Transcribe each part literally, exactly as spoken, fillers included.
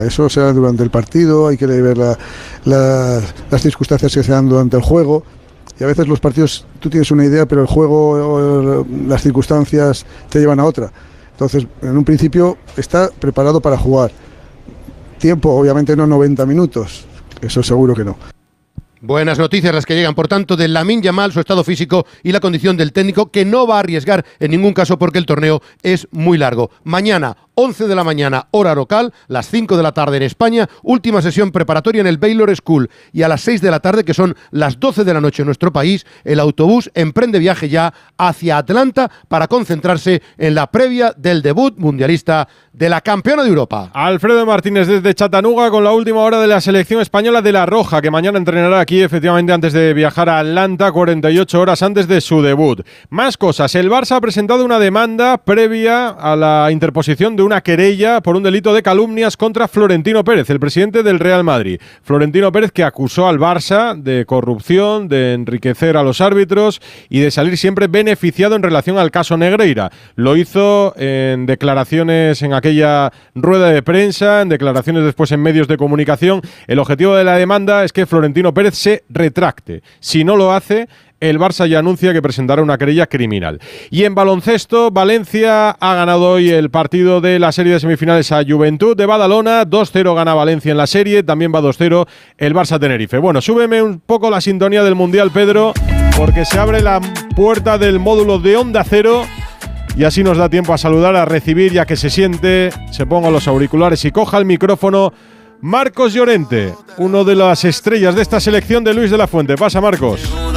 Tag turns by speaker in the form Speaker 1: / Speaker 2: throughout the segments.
Speaker 1: Eso se da durante el partido, hay que ver la, la, las circunstancias que se dan durante el juego. Y a veces los partidos, tú tienes una idea, pero el juego, las circunstancias te llevan a otra. Entonces, en un principio está preparado para jugar. Tiempo, obviamente no noventa minutos, eso seguro que no.
Speaker 2: Buenas noticias las que llegan, por tanto, de Lamine Yamal, su estado físico y la condición del técnico, que no va a arriesgar en ningún caso porque el torneo es muy largo. Mañana, once de la mañana, hora local, las cinco de la tarde en España, última sesión preparatoria en el Baylor School. Y a las seis de la tarde, que son las doce de la noche en nuestro país, el autobús emprende viaje ya hacia Atlanta para concentrarse en la previa del debut mundialista de la campeona de Europa.
Speaker 3: Alfredo Martínez desde Chattanooga con la última hora de la selección española de La Roja, que mañana entrenará aquí efectivamente antes de viajar a Atlanta, cuarenta y ocho horas antes de su debut. Más cosas, el Barça ha presentado una demanda previa a la interposición de una querella por un delito de calumnias contra Florentino Pérez, el presidente del Real Madrid. Florentino Pérez, que acusó al Barça de corrupción, de enriquecer a los árbitros y de salir siempre beneficiado en relación al caso Negreira. Lo hizo en declaraciones en aquella rueda de prensa, en declaraciones después en medios de comunicación. El objetivo de la demanda es que Florentino Pérez se retracte. Si no lo hace, el Barça ya anuncia que presentará una querella criminal. Y en baloncesto, Valencia ha ganado hoy el partido de la serie de semifinales a Juventud de Badalona. dos cero gana Valencia en la serie, también va dos cero el Barça Tenerife. Bueno, súbeme un poco la sintonía del Mundial, Pedro, porque se abre la puerta del módulo de Onda Cero y así nos da tiempo a saludar, a recibir, ya que se siente, se ponga los auriculares y coja el micrófono Marcos Llorente, uno de las estrellas de esta selección de Luis de la Fuente. Pasa, Marcos.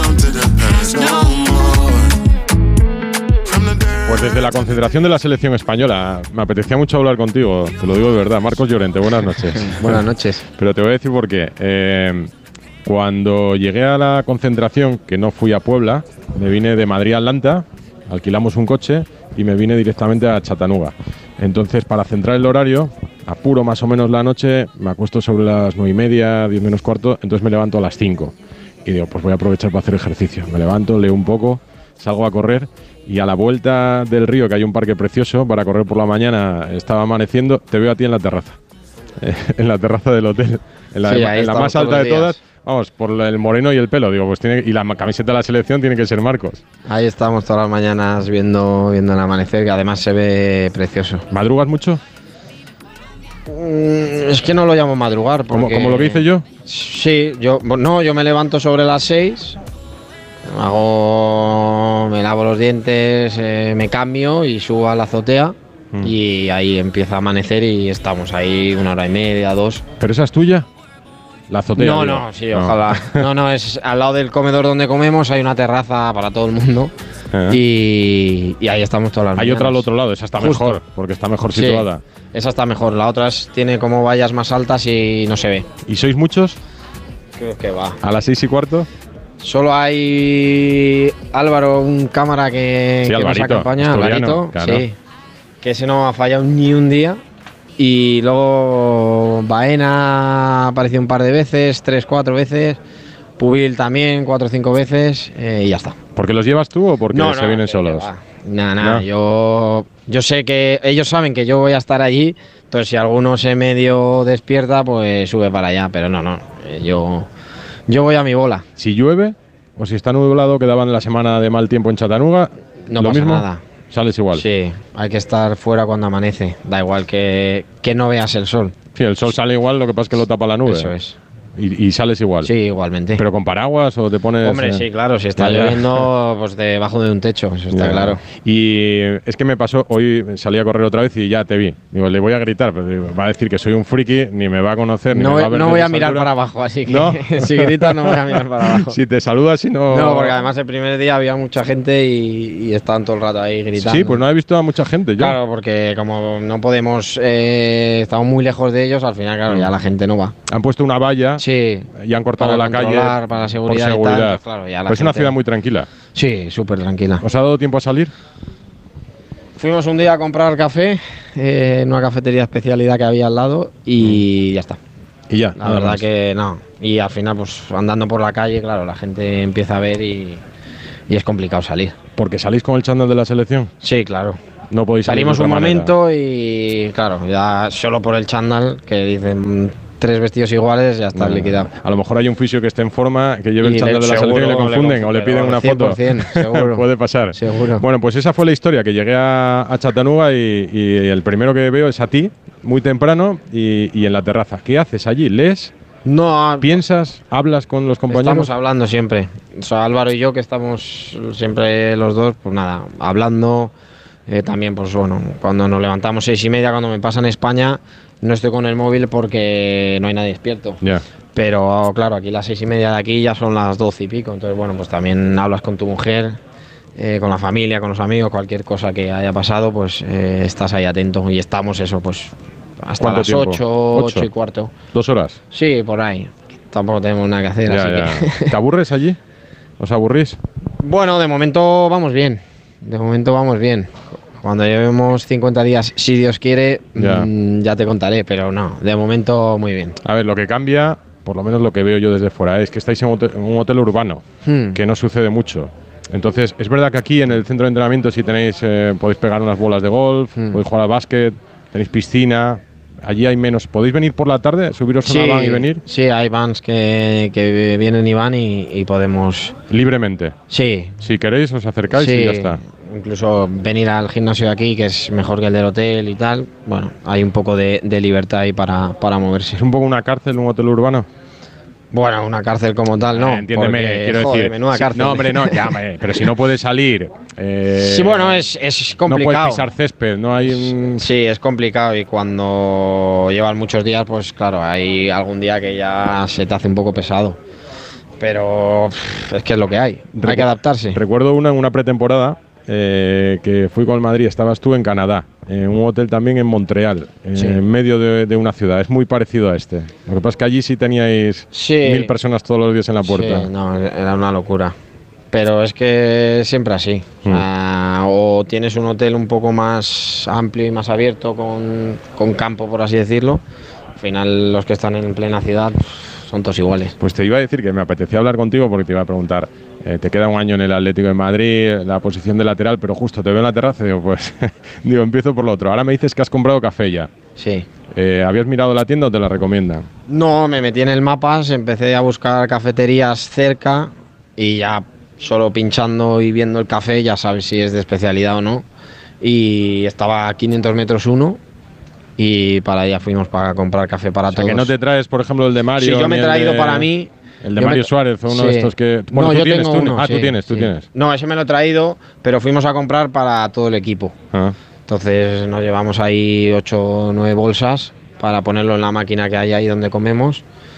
Speaker 3: Pues desde la concentración de la selección española, me apetecía mucho hablar contigo, te lo digo de verdad. Marcos Llorente, buenas noches.
Speaker 4: Buenas noches.
Speaker 3: Pero te voy a decir por qué. Eh, cuando llegué a la concentración, que no fui a Puebla, me vine de Madrid a Atlanta, alquilamos un coche y me vine directamente a Chattanooga. Entonces, para centrar el horario, apuro más o menos la noche, me acuesto sobre las nueve y media, diez menos cuarto, entonces me levanto a las cinco. Y digo, pues voy a aprovechar para hacer ejercicio. Me levanto, leo un poco, salgo a correr y a la vuelta del río, que hay un parque precioso para correr por la mañana, estaba amaneciendo, te veo a ti en la terraza. Eh, en la terraza del hotel, en la,
Speaker 4: sí,
Speaker 3: en la más alta de todas. Vamos, por el moreno y el pelo, digo, pues tiene, y la camiseta de la selección tiene que ser Marcos.
Speaker 4: Ahí estamos todas las mañanas viendo, viendo el amanecer, que además se ve precioso.
Speaker 3: ¿Madrugas mucho?
Speaker 4: Mm, es que no lo llamo madrugar. Porque...
Speaker 3: ¿Como, como lo que hice yo?
Speaker 4: Sí, yo, no, yo me levanto sobre las seis, hago, me lavo los dientes, eh, me cambio y subo a la azotea mm. y ahí empieza a amanecer y estamos ahí una hora y media, dos.
Speaker 3: ¿Pero esa es tuya? La azotea.
Speaker 4: No, digo. no, sí, no. Ojalá. No, no, es al lado del comedor donde comemos, hay una terraza para todo el mundo. ¿Eh? y, y ahí estamos todas las
Speaker 3: Hay
Speaker 4: mañanas.
Speaker 3: otra al otro lado, esa está Justo. mejor, porque está mejor
Speaker 4: sí,
Speaker 3: situada.
Speaker 4: Esa está mejor, la otra es, tiene como vallas más altas y no se ve.
Speaker 3: ¿Y sois muchos?
Speaker 4: Creo que va.
Speaker 3: ¿A las seis y cuarto?
Speaker 4: Solo hay Álvaro, un cámara que,
Speaker 3: sí,
Speaker 4: que
Speaker 3: Alvarito,
Speaker 4: nos acompaña, Alvarito,
Speaker 3: claro.
Speaker 4: sí, que ese no ha fallado ni un día. Y luego Baena apareció un par de veces, tres, cuatro veces. Pubil también, cuatro o cinco veces eh, y ya está.
Speaker 3: ¿Porque los llevas tú o porque
Speaker 4: no,
Speaker 3: se
Speaker 4: no,
Speaker 3: vienen
Speaker 4: que,
Speaker 3: solos?
Speaker 4: Nada, nada. ¿No? Yo, yo sé que ellos saben que yo voy a estar allí. Entonces, si alguno se medio despierta, pues sube para allá. Pero no, no. Eh, yo, yo voy a mi bola.
Speaker 3: Si llueve o si está nublado, quedaban la semana de mal tiempo en Chattanooga,
Speaker 4: no
Speaker 3: ¿lo
Speaker 4: pasa
Speaker 3: mismo?
Speaker 4: nada.
Speaker 3: ¿Sales igual?
Speaker 4: Sí, hay que estar fuera cuando amanece. Da igual que, que no veas el sol.
Speaker 3: Sí, el sol sale igual, lo que pasa es que lo tapa la nube.
Speaker 4: Eso es.
Speaker 3: Y, y sales igual.
Speaker 4: Sí, igualmente.
Speaker 3: ¿Pero con paraguas o te pones...?
Speaker 4: Hombre, sí, claro. Si está lloviendo, pues debajo de un techo. Eso está
Speaker 3: ya.
Speaker 4: claro.
Speaker 3: Y es que me pasó, hoy salí a correr otra vez y ya te vi. Digo, le voy a gritar, pero va a decir que soy un friki, ni me va a conocer, ni
Speaker 4: no
Speaker 3: me va a ver.
Speaker 4: No voy a mirar para abajo, así que ¿no? Si gritas no voy a mirar para abajo.
Speaker 3: Si te saludas, si no...
Speaker 4: No, porque además el primer día había mucha gente y, y estaban todo el rato ahí gritando.
Speaker 3: Sí, pues no he visto a mucha gente yo.
Speaker 4: Claro, porque como no podemos, eh, estamos muy lejos de ellos, al final, claro, ya la gente no va.
Speaker 3: Han puesto una valla.
Speaker 4: Sí.
Speaker 3: Y han cortado
Speaker 4: para
Speaker 3: la calle
Speaker 4: para la seguridad,
Speaker 3: por seguridad.
Speaker 4: Y tal, claro, ya la
Speaker 3: pues es
Speaker 4: gente...
Speaker 3: una ciudad muy tranquila.
Speaker 4: Sí, súper tranquila.
Speaker 3: ¿Os ha dado tiempo a salir?
Speaker 4: Fuimos un día a comprar café eh, en una cafetería especialidad que había al lado y mm. ya está.
Speaker 3: Y ya.
Speaker 4: La verdad más. que no. Y al final, pues andando por la calle, claro, la gente empieza a ver y, y es complicado salir.
Speaker 3: ¿Porque salís con el chándal de la selección?
Speaker 4: Sí, claro.
Speaker 3: No podéis salir
Speaker 4: Salimos
Speaker 3: de
Speaker 4: un
Speaker 3: otra manera.
Speaker 4: momento y claro, ya solo por el chándal, que dicen tres vestidos iguales, ya estás
Speaker 3: Bueno,
Speaker 4: liquidado.
Speaker 3: A lo mejor hay un fisio que esté en forma, que lleve
Speaker 4: Y
Speaker 3: el chándal
Speaker 4: le-
Speaker 3: de la
Speaker 4: seguro
Speaker 3: selección y le
Speaker 4: le
Speaker 3: confunden
Speaker 4: confunden,
Speaker 3: o le piden
Speaker 4: pero
Speaker 3: una
Speaker 4: cien
Speaker 3: foto.
Speaker 4: por cien, seguro.
Speaker 3: Puede pasar.
Speaker 4: Seguro.
Speaker 3: Bueno, pues esa fue la historia, que llegué a, a Chattanooga y, y el primero que veo es a ti, muy temprano, y, y en la terraza. ¿Qué haces allí? ¿Lees?
Speaker 4: No,
Speaker 3: ¿Piensas? ¿Hablas con los compañeros?
Speaker 4: estamos hablando siempre. O sea, Álvaro y yo, que estamos siempre los dos, pues nada, hablando. Eh, también, pues bueno, cuando nos levantamos seis y media, cuando me pasa en España, no estoy con el móvil porque no hay nadie despierto.
Speaker 3: Ya.
Speaker 4: Pero claro, aquí las seis y media de aquí ya son las doce y pico. Entonces, bueno, pues también hablas con tu mujer, eh, con la familia, con los amigos, cualquier cosa que haya pasado, pues eh, estás ahí atento. Y estamos eso, pues hasta
Speaker 3: ¿Cuánto
Speaker 4: las
Speaker 3: tiempo?
Speaker 4: ocho,
Speaker 3: ¿Ocho?
Speaker 4: ocho y cuarto.
Speaker 3: ¿Dos horas?
Speaker 4: Sí, por ahí. Tampoco tenemos nada que hacer,
Speaker 3: Ya,
Speaker 4: así
Speaker 3: ya.
Speaker 4: que...
Speaker 3: ¿Te aburres allí? ¿Os aburrís?
Speaker 4: Bueno, de momento vamos bien. De momento vamos bien. Cuando llevemos cincuenta días, si Dios quiere,
Speaker 3: Ya.
Speaker 4: mm, ya te contaré, pero no, de momento muy bien.
Speaker 3: A ver, lo que cambia, por lo menos lo que veo yo desde fuera, es que estáis en un hotel, en un hotel urbano,
Speaker 4: Hmm.
Speaker 3: que no sucede mucho. Entonces, es verdad que aquí en el centro de entrenamiento si tenéis, eh, podéis pegar unas bolas de golf,
Speaker 4: Hmm.
Speaker 3: podéis jugar al básquet, tenéis piscina, allí hay menos. ¿Podéis venir por la tarde, subiros a una van y venir?
Speaker 4: sí, hay vans que, que vienen y van y, y podemos...
Speaker 3: Libremente.
Speaker 4: Sí,
Speaker 3: Si queréis, os acercáis
Speaker 4: sí,
Speaker 3: y ya está.
Speaker 4: incluso venir al gimnasio de aquí, que es mejor que el del hotel y tal. Bueno, hay un poco de, de libertad ahí para, para moverse.
Speaker 3: ¿Es un poco una cárcel, un hotel urbano?
Speaker 4: Bueno, una cárcel como tal, no.
Speaker 3: Eh, entiéndeme,
Speaker 4: porque,
Speaker 3: quiero
Speaker 4: joder,
Speaker 3: decir.
Speaker 4: menuda
Speaker 3: si-
Speaker 4: cárcel.
Speaker 3: no, hombre, no, ya, hombre, pero si no puedes salir. eh,
Speaker 4: Sí, bueno, es, es
Speaker 3: No puedes
Speaker 4: complicado.
Speaker 3: pisar césped, no hay un.
Speaker 4: Sí, es complicado y cuando llevan muchos días, pues claro, hay algún día que ya se te hace un poco pesado. Pero pff, es que es lo que hay, hay que adaptarse.
Speaker 3: Recuerdo una en una pretemporada eh, que fui con el Madrid, estabas tú en Canadá, en un hotel también en Montreal, eh,
Speaker 4: Sí.
Speaker 3: en medio de, de una ciudad. Es muy parecido a este. Lo que pasa es que allí sí teníais
Speaker 4: Sí.
Speaker 3: mil personas todos los días en la puerta.
Speaker 4: Sí, no, era una locura. Pero es que siempre así. O, sea, o tienes un hotel un poco más amplio y más abierto con, con campo, por así decirlo. Al final los que están en plena ciudad pff, son todos iguales.
Speaker 3: Pues te iba a decir que me apetecía hablar contigo porque te iba a preguntar, eh, te queda un año en el Atlético de Madrid, la posición de lateral, pero justo te veo en la terraza y digo, pues, digo, empiezo por lo otro. Ahora me dices que has comprado café ya.
Speaker 4: Sí.
Speaker 3: Eh, ¿Habías mirado la tienda o te la recomiendan?
Speaker 4: No, me metí en el Mapas, empecé a buscar cafeterías cerca y ya solo pinchando y viendo el café ya sabes si es de especialidad o no. Y estaba a quinientos metros uno y para allá fuimos para comprar café para
Speaker 3: O sea,
Speaker 4: todos.
Speaker 3: que no te traes, por ejemplo, el de Mario.
Speaker 4: Sí, yo me he
Speaker 3: ni el
Speaker 4: traído
Speaker 3: de-
Speaker 4: para mí.
Speaker 3: El de
Speaker 4: yo
Speaker 3: Mario
Speaker 4: me-
Speaker 3: Suárez, uno
Speaker 4: Sí.
Speaker 3: de estos que. Bueno,
Speaker 4: no,
Speaker 3: tú
Speaker 4: yo
Speaker 3: tienes,
Speaker 4: tengo
Speaker 3: tú,
Speaker 4: uno,
Speaker 3: ah,
Speaker 4: sí,
Speaker 3: tú tienes, tú
Speaker 4: sí.
Speaker 3: tienes.
Speaker 4: No, ese me lo he traído, pero fuimos a comprar para todo el equipo.
Speaker 3: Ah.
Speaker 4: Entonces nos llevamos ahí ocho o nueve bolsas para ponerlo en la máquina que hay ahí donde comemos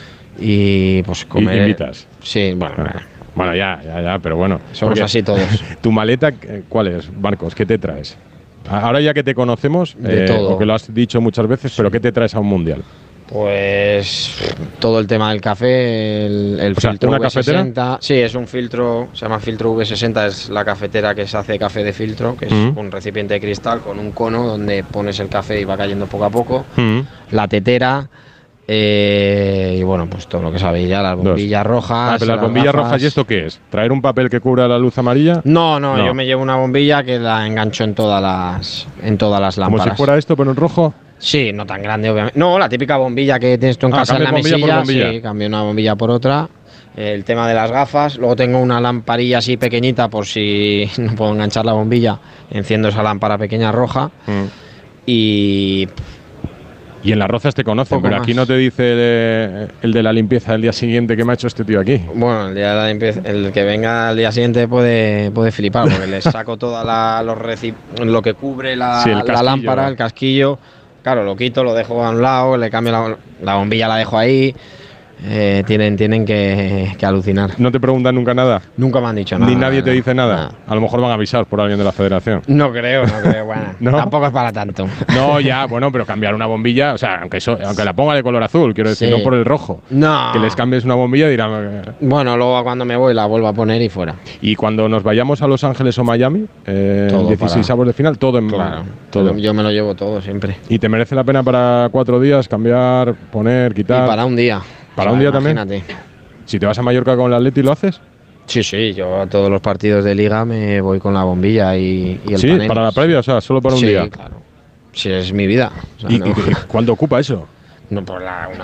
Speaker 4: y pues comer.
Speaker 3: invitas.
Speaker 4: Sí, bueno,
Speaker 3: Ah. Bueno, ya, ya, ya, pero bueno.
Speaker 4: somos
Speaker 3: Porque
Speaker 4: así todos.
Speaker 3: ¿Tu maleta eh, cuál es, Marcos? ¿Qué te traes? A- Ahora ya que te conocemos,
Speaker 4: De
Speaker 3: eh,
Speaker 4: todo.
Speaker 3: porque lo has dicho muchas veces, pero ¿qué te traes a un mundial?
Speaker 4: Pues todo el tema del café, el, el
Speaker 3: O sea,
Speaker 4: filtro
Speaker 3: ¿una
Speaker 4: V sesenta.
Speaker 3: cafetera?
Speaker 4: Sí, es un filtro, se llama filtro V sesenta, es la cafetera que se hace café de filtro, que es
Speaker 3: Mm.
Speaker 4: un recipiente de cristal con un cono donde pones el café y va cayendo poco a poco.
Speaker 3: Mm.
Speaker 4: La tetera eh, y bueno, pues todo lo que sabéis ya, las
Speaker 3: Dos.
Speaker 4: bombillas rojas.
Speaker 3: Ah, pero las
Speaker 4: las
Speaker 3: bombillas
Speaker 4: gafas.
Speaker 3: rojas, ¿y esto qué es? ¿Traer un papel que cubra la luz amarilla?
Speaker 4: No, no,
Speaker 3: No.
Speaker 4: yo me llevo una bombilla que la engancho en todas las en todas las
Speaker 3: Como
Speaker 4: lámparas.
Speaker 3: si fuera esto, pero en rojo.
Speaker 4: Sí, no tan grande, obviamente. No, la típica bombilla que tienes tú en
Speaker 3: Ah,
Speaker 4: casa en la
Speaker 3: cambias bombilla por
Speaker 4: mesilla.
Speaker 3: bombilla.
Speaker 4: Sí, cambio una bombilla por otra. El tema de las gafas. Luego tengo una lamparilla así pequeñita por si no puedo enganchar la bombilla. Enciendo esa lámpara pequeña roja. Y
Speaker 3: Y en las rozas te conocen,
Speaker 4: Poco
Speaker 3: pero aquí
Speaker 4: más.
Speaker 3: no te dice el, el de la limpieza del día siguiente que me ha hecho este tío aquí.
Speaker 4: bueno, el, día de la limpieza- el que venga al día siguiente puede, puede flipar porque le saco toda la, los reci- lo que cubre la,
Speaker 3: Sí, el
Speaker 4: la
Speaker 3: casquillo.
Speaker 4: lámpara, el casquillo. Claro, lo quito, lo dejo a un lado, le cambio la, la bombilla, la dejo ahí. Eh, tienen tienen que, que alucinar.
Speaker 3: No te preguntan nunca nada.
Speaker 4: Nunca me han dicho nada.
Speaker 3: Ni nadie te
Speaker 4: nada,
Speaker 3: dice nada.
Speaker 4: nada.
Speaker 3: A lo mejor van a avisar por alguien de la federación.
Speaker 4: No creo, no creo. Bueno,
Speaker 3: ¿No?
Speaker 4: tampoco es para tanto.
Speaker 3: No, ya, bueno, pero cambiar una bombilla, o sea, aunque, eso, aunque la ponga de color azul, quiero decir,
Speaker 4: Sí.
Speaker 3: no por el rojo.
Speaker 4: No.
Speaker 3: Que les cambies una bombilla dirán. eh,
Speaker 4: Bueno, luego cuando me voy la vuelvo a poner y fuera.
Speaker 3: Y cuando nos vayamos a Los Ángeles o Miami, eh,
Speaker 4: Todo
Speaker 3: dieciséis
Speaker 4: para-
Speaker 3: avos de final, todo en
Speaker 4: Claro,
Speaker 3: todo.
Speaker 4: Yo me lo llevo todo siempre.
Speaker 3: Y te merece la pena para cuatro días cambiar, poner, quitar.
Speaker 4: Y para un día.
Speaker 3: ¿Para
Speaker 4: O sea,
Speaker 3: un día también?
Speaker 4: imagínate.
Speaker 3: Si te vas a Mallorca con el Atleti, ¿lo haces?
Speaker 4: Sí, sí, yo a todos los partidos de Liga me voy con la bombilla y, y el
Speaker 5: Sí,
Speaker 4: panel.
Speaker 5: para la previa, o sea, solo para un
Speaker 4: sí,
Speaker 5: día.
Speaker 4: Claro. Sí, es mi vida. O sea,
Speaker 5: ¿Y,
Speaker 4: no,
Speaker 5: y- y cuánto ocupa eso?
Speaker 4: no, por la, una